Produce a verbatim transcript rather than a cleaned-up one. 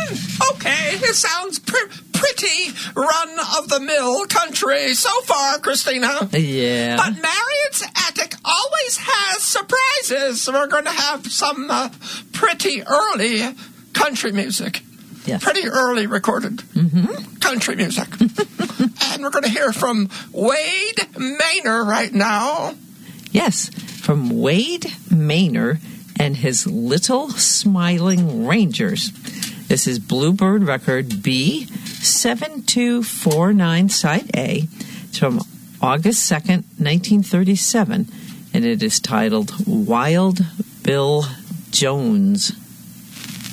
Okay, it sounds pr- pretty run-of-the-mill country so far, Christina. Yeah. But Marriott's Attic always has surprises. We're going to have some uh, pretty early country music. Yes. Pretty early recorded mm-hmm. country music. And we're going to hear from Wade Maynor right now. Yes, from Wade Maynor and his Little Smiling Rangers. This is Bluebird record B seven two four nine, side A. It's from August second, nineteen thirty-seven, and it is titled Wild Bill Jones.